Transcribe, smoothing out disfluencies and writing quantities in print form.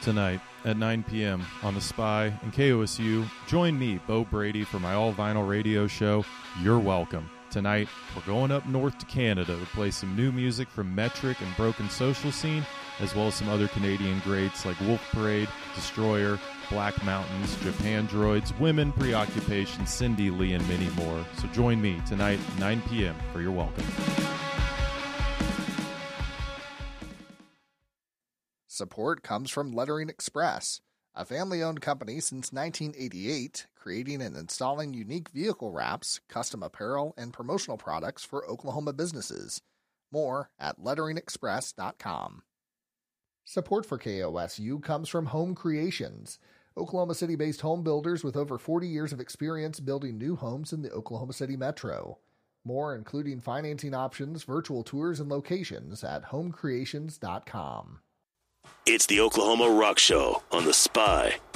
Tonight at 9 p.m. on The Spy and KOSU, join me, Bo Brady, for my all-vinyl radio show, You're Welcome. Tonight, we're going up north to Canada to play some new music from Metric and Broken Social Scene, as well as some other Canadian greats like Wolf Parade, Destroyer, Black Mountains, Japan Droids, Women, Preoccupation, Cindy Lee, and many more. So join me tonight at 9 p.m. for You're Welcome. Support comes from Lettering Express, a family-owned company since 1988, creating and installing unique vehicle wraps, custom apparel, and promotional products for Oklahoma businesses. More at letteringexpress.com. Support for KOSU comes from Home Creations, Oklahoma City-based home builders with over 40 years of experience building new homes in the Oklahoma City metro. More, including financing options, virtual tours, and locations at homecreations.com. It's the Oklahoma Rock Show on The Spy